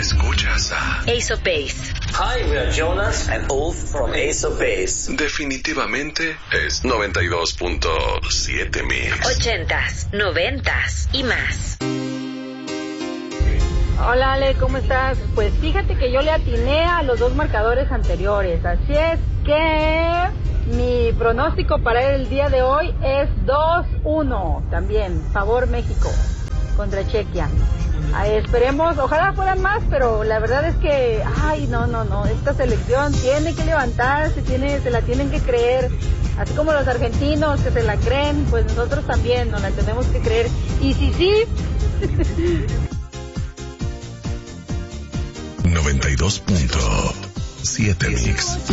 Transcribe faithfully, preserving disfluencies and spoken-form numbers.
Escuchas a Ace of Base. Hi, we are Jonas and Ulf from Ace of Base. Definitivamente es noventa y dos punto siete Mix. Ochentas, noventas y más. Hola Ale, ¿cómo estás? Pues fíjate que yo le atiné a los dos marcadores anteriores, así es que mi pronóstico para el día de hoy es dos uno, también, favor México contra Chequia. Ay, esperemos, ojalá fueran más, pero la verdad es que, ay, no, no, no, esta selección tiene que levantarse, tiene, se la tienen que creer, así como los argentinos que se la creen, pues nosotros también nos la tenemos que creer, y si sí... noventa y dos punto siete Mix.